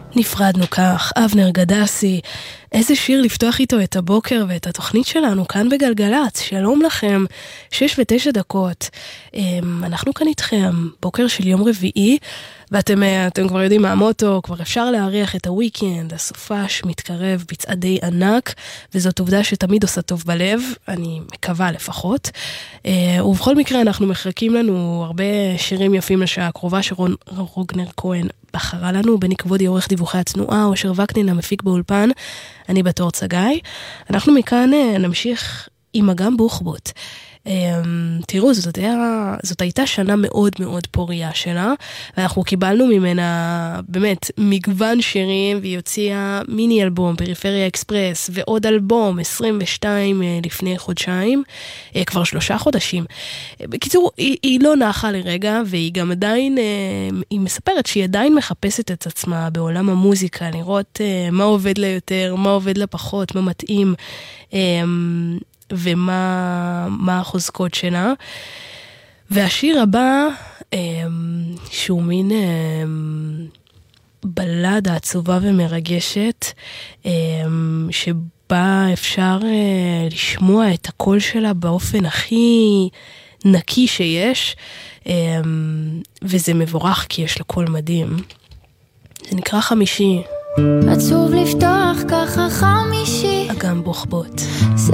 נפרדנו כך, אבנר גדסי, איזה שיר לפתוח איתו את הבוקר ואת התוכנית שלנו כאן בגלגלץ. שלום לכם, 6:09. אנחנו כאן איתכם, בוקר של יום רביעי, ואתם כבר יודעים מה המוטו, כבר אפשר להריח את הוויקנד, הסופש מתקרב בצעדי ענק, וזאת עובדה שתמיד עושה טוב בלב, אני מקווה לפחות. ובכל מקרה אנחנו מחכים לנו הרבה שירים יפים לשעה הקרובה שרון רוגנר כהן בחרה לנו, בני כבודי עורך דיווחי התנועה, אושר וקנין המפיק באולפן, אני בתור צגאי. אנחנו מכאן נמשיך עם אגם בוחבוט. תראו, זאת הייתה שנה מאוד מאוד פוריה שלה, ואנחנו קיבלנו ממנה באמת מגוון שירים, והיא הוציאה מיני אלבום פריפריה אקספרס ועוד אלבום 22 לפני חודשיים, כבר 3 חודשים. בקיצור, היא לא נחה לרגע, והיא גם עדיין, היא מספרת שהיא עדיין מחפשת את עצמה בעולם המוזיקה, לראות מה עובד לה יותר, מה עובד לה פחות, מה מתאים, ומה החוזקות שלה. והשיר הבא, שהוא מין בלדה עצובה ומרגשת, שבה אפשר לשמוע את הקול שלה באופן הכי נקי שיש, וזה מבורך כי יש לה קול מדהים. זה נקרא חמישי. עצוב לפתוח ככה חמישי, אגם בוחבוט.